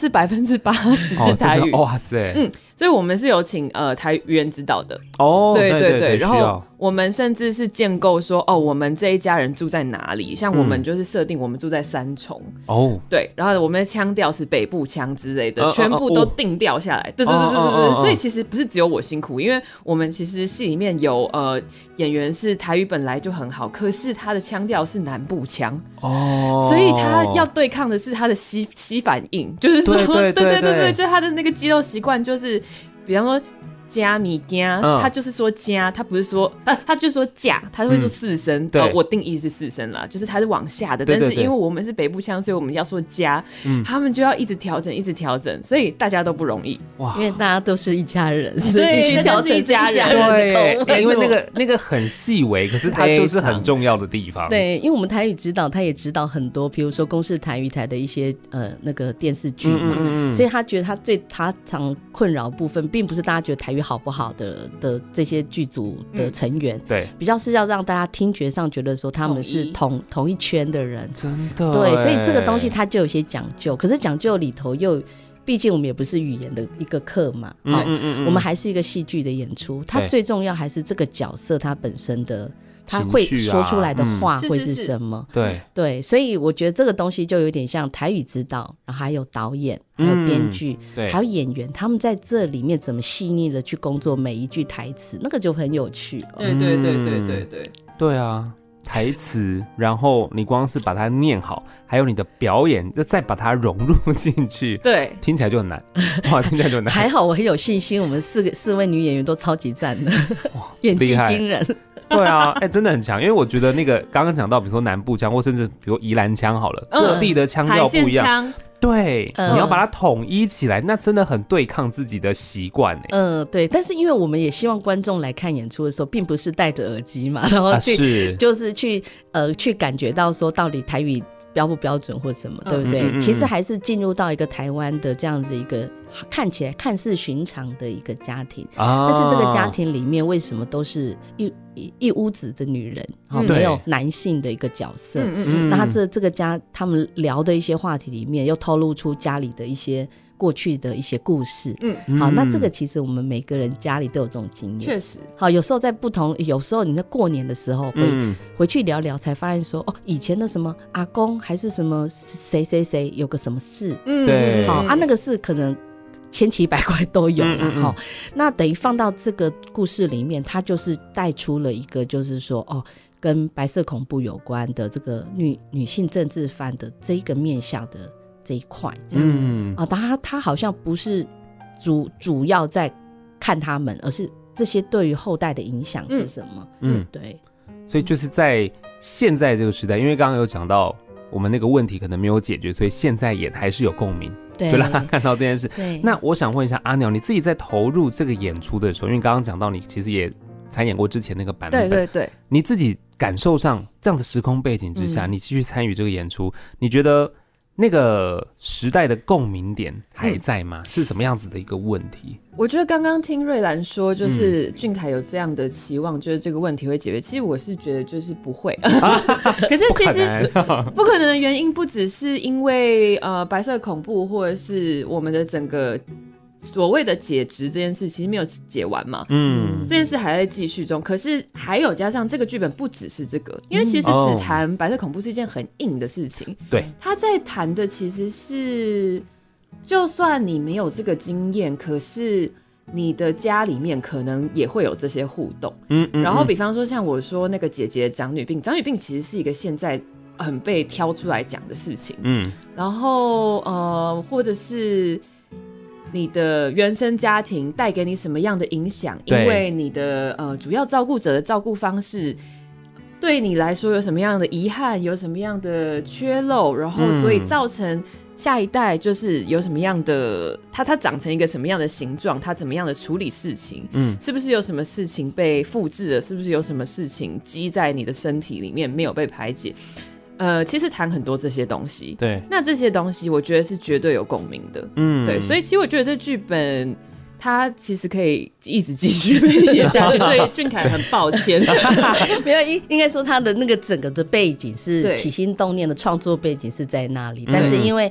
是80%是台语。 哇塞， 所以我们是有请台语言指导的。 对， 然后我们甚至是建构说，我们这一家人住在哪里？像我们就是设定我们住在三重。对，然后我们的腔调是北部腔之类的，全部都定调下来。对，所以其实不是只有我辛苦，因为我们其实戏里面有演员是台语本来就很好，可是他的腔调是南部腔。所以他要对抗的是他的吸反应，就是说，对，就他的那个肌肉习惯，就是比方说加米加，他就是说加，他不是说他就说加，他会说四声。我定义是四声啦，就是他是往下的。但是因为我们是北部腔，所以我们要说加，他们就要一直调整，所以大家都不容易。 哇，因为大家都是一家人，所以必须调整一家人的口味。因为那个很细微，可是它就是很重要的地方。 对，因为我们台语指导，他也指导很多，比如说公视台语台的一些那个电视剧嘛，所以他觉得他常困扰的部分，并不是大家觉得台语好不好的这些剧组的成员， 对， 比较是要让大家听觉上觉得说他们是同一圈的人， 真的。 对，所以这个东西它就有些讲究，可是讲究里头又毕竟我们也不是语言的一个课嘛，我们还是一个戏剧的演出，它最重要还是这个角色它本身的他会说出来的话会是什么，对，所以我觉得这个东西就有点像台语指导，然后还有导演，还有编剧，还有演员，他们在这里面怎么细腻的去工作每一句台词，那个就很有趣。 对啊，台词，然后你光是把它念好，还有你的表演，再把它融入进去， 对， 听起来就很难。哇，听起来就很难。 还好我很有信心，我们四位女演员都超级赞的，演技惊人。 对啊，真的很强，因为我觉得那个刚刚讲到，比如说南部腔，或甚至比如宜兰腔好了，各地的腔调不一样。对，你要把它统一起来，那真的很对抗自己的习惯。 对，但是因为我们也希望观众来看演出的时候，并不是戴着耳机嘛，然后就是去感觉到说到底台语标不标准或什么，对不对？其实还是进入到一个台湾的这样子一个看起来看似寻常的一个家庭，但是这个家庭里面为什么都是一屋子的女人，没有男性的一个角色？那他这个家他们聊的一些话题里面，又透露出家里的一些过去的一些故事。好，那这个其实我们每个人家里都有这种经验， 确实。 好，有时候在不同，有时候你在过年的时候会回去聊聊，才发现说，以前的什么阿公还是什么谁谁谁有个什么事， 对， 好那个事可能千奇百怪都有啦。那等于放到这个故事里面，它就是带出了一个就是说跟白色恐怖有关的这个女性政治犯的这一个面向的这一块，这样他好像不是主要在看他们，而是这些对于后代的影响是什么。对， 所以就是在现在这个时代，因为刚刚有讲到我们那个问题可能没有解决，所以现在也还是有共鸣，就让他看到这件事。那我想问一下阿鸟，你自己在投入这个演出的时候，因为刚刚讲到你其实也参演过之前那个版本， 对， 你自己感受上这样的时空背景之下，你继续参与这个演出，你觉得那个时代的共鸣点还在吗？是什么样子的一个问题？ 我觉得刚刚听瑞兰说，就是俊凯有这样的期望，就是这个问题会解决。其实我是觉得就是不会，可是其实不可能的原因不只是因为白色恐怖，或者是我们的整个所谓的解职这件事其实没有解完嘛，这件事还在继续中。可是还有加上这个剧本不只是这个，因为其实只谈白色恐怖是一件很硬的事情。 对， 他在谈的其实是，就算你没有这个经验，可是你的家里面可能也会有这些互动。然后比方说像我说那个姐姐长女病其实是一个现在很被挑出来讲的事情。然后或者是你的原生家庭带给你什么样的影响？因为你的主要照顾者的照顾方式对你来说有什么样的遗憾，有什么样的缺漏，然后所以造成下一代就是有什么样的他长成一个什么样的形状，他怎么样的处理事情，是不是有什么事情被复制了，是不是有什么事情积在你的身体里面没有被排解。其实谈很多这些东西， 对， 那这些东西我觉得是绝对有共鸣的，对，所以其实我觉得这剧本它其实可以一直继续被演下去，所以俊凯很抱歉， 没有应该说他的那个整个的背景是起心动念的创作背景是在那里，但是因为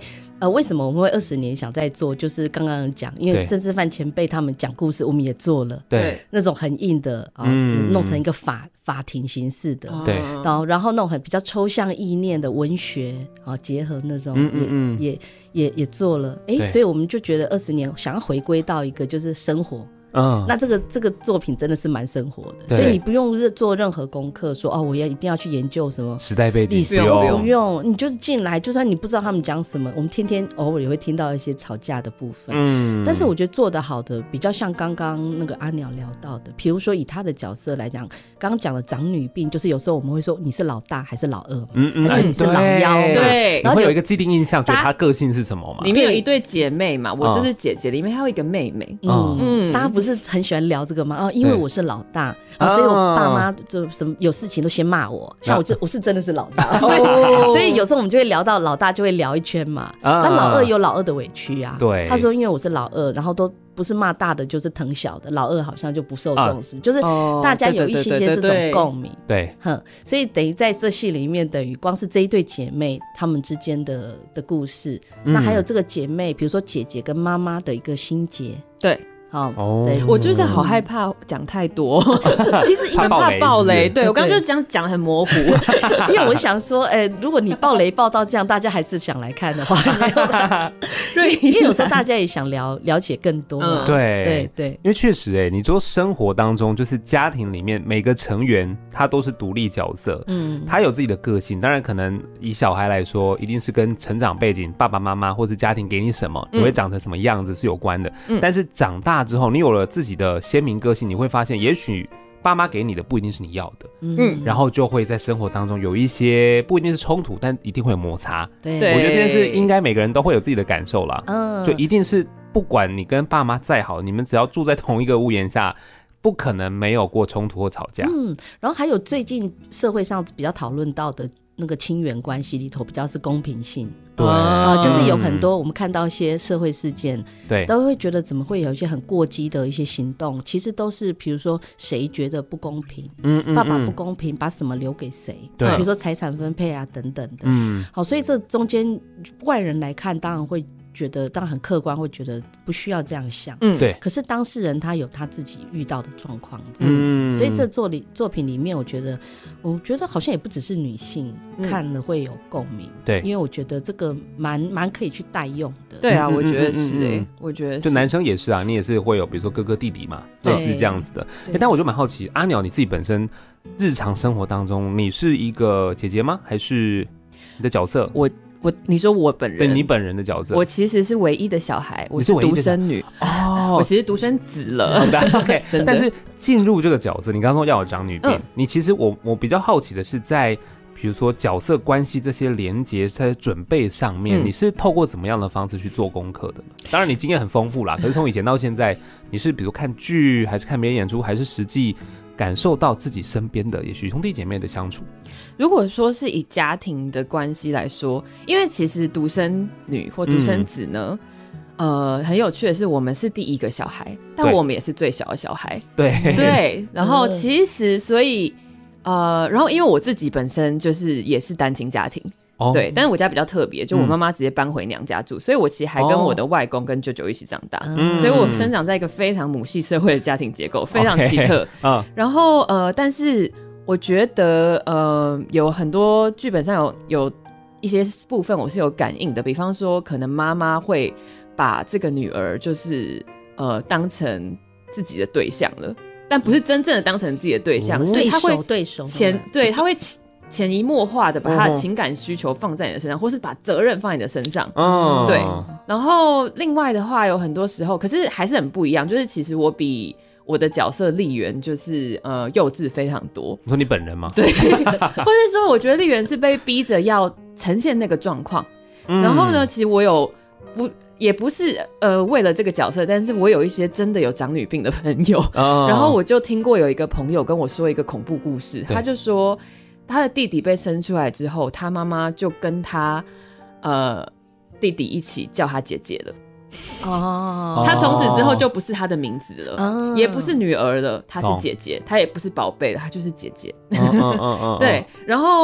为什么我们会20年想再做？就是刚刚讲，因为郑智范前辈他们讲故事，我们也做了， 对， 那种很硬的弄成一个法庭形式的， 对， 然后那种很比较抽象意念的文学结合那种也做了，所以我们就觉得20年想要回归到一个就是生活。那这个作品真的是蛮生活的，所以你不用做任何功课说我一定要去研究什么时代背景历史，都不用，你就是进来，就算你不知道他们讲什么，我们天天偶尔也会听到一些吵架的部分，但是我觉得做得好的比较像刚刚那个阿鸟聊到的，比如说以他的角色来讲，刚刚讲的长女病，就是有时候我们会说你是老大还是老二嘛，还是你是老幺嘛， 对， 你会有一个既定印象，觉得他个性是什么嘛？ 里面有一对姐妹嘛，我就是姐姐，里面还有一个妹妹， 大家不是很喜欢聊这个吗？因为我是老大，所以我爸妈就什么有事情都先骂我。像我是真的是老大，所以有时候我们就会聊到老大，就会聊一圈嘛。那老二有老二的委屈啊。对，他说因为我是老二，然后都不是骂大的就是疼小的，老二好像就不受重视，就是大家有一些这种共鸣。 对， 所以等于在这戏里面，等于光是这一对姐妹她们之间的故事，那还有这个姐妹，比如说姐姐跟妈妈的一个心结。 对。我就是好害怕讲太多， 其实怕爆雷。对，我刚刚就讲很模糊， 因为我想说，如果你爆雷爆到这样，大家还是想来看的话，因为有时候大家也想了解更多嘛。 对，因为确实，你说生活当中就是家庭里面每个成员他都是独立角色，他有自己的个性。当然，可能以小孩来说，一定是跟成长背景、爸爸妈妈或是家庭给你什么，你会长成什么样子是有关的。但是长大之后，你有了自己的鲜明个性，你会发现也许爸妈给你的不一定是你要的，然后就会在生活当中有一些不一定是冲突，但一定会有摩擦。 对， 我觉得这件事应该每个人都会有自己的感受啦。就一定是不管你跟爸妈再好，你们只要住在同一个屋檐下，不可能没有过冲突或吵架。 然后还有最近社会上比较讨论到的那个亲缘关系里头，比较是公平性。 对， 就是有很多我们看到一些社会事件， 对， 都会觉得怎么会有一些很過激的一些行动，其实都是比如说谁觉得不公平，爸爸不公平，把什么留给谁，对，比如说财产分配啊等等的，好，所以这中间外人来看，当然会觉得，当然很客观，会觉得不需要这样想， 对。 可是当事人他有他自己遇到的状况，这样子，所以这作品里面，我觉得好像也不只是女性看了会有共鸣，对，因为我觉得这个蛮可以去代用的。 对啊，我觉得是我觉得就男生也是啊，你也是会有，比如说哥哥弟弟嘛，类似这样子的。但我就蛮好奇，阿鸟你自己本身日常生活当中，你是一个姐姐吗？还是你的角色？ 你说我本人， 对你本人的角色， 我其实是唯一的小孩，我是独生女哦，我其实独生子了。 OK， 但是进入这个角色，你刚刚说要有长女病，你其实我比较好奇的是在比如说角色关系这些连结在准备上面，你是透过怎么样的方式去做功课的呢？当然你经验很丰富啦，可是从以前到现在，你是比如看剧，还是看别人演出，还是实际感受到自己身边的也许兄弟姐妹的相处？ 如果说是以家庭的关系来说，因为其实独生女或独生子呢，很有趣的是，我们是第一个小孩，但我们也是最小的小孩。对，然后其实所以然后因为我自己本身就是也是单亲家庭。对，但是我家比较特别，就我妈妈直接搬回娘家住，所以我其实还跟我的外公跟舅舅一起长大，所以我生长在一个非常母系社会的家庭结构，非常奇特。然后但是我觉得有很多剧本上有一些部分我是有感应的，比方说可能妈妈会把这个女儿就是当成自己的对象了，但不是真正的当成自己的对象，是他会对手对，他会潜移默化的把他的情感需求放在你的身上，或是把责任放在你的身上。对。然后另外的话，有很多时候，可是还是很不一样。就是其实我比我的角色丽媛就是幼稚非常多。 你说你本人吗？ 对，或是说我觉得丽媛是被逼着要呈现那个状况。然后呢，其实我也不是为了这个角色，但是我有一些真的有长女病的朋友。然后我就听过有一个朋友跟我说一个恐怖故事，他就说。他的弟弟被生出来之后，他妈妈就跟他弟弟一起叫他姐姐了。他从此之后就不是他的名字了，也不是女儿了，他是姐姐，他也不是宝贝了，他就是姐姐。对，然后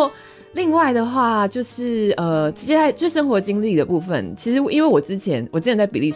另外的话就是接下来就生活经历的部分，其实因为我之前在比利时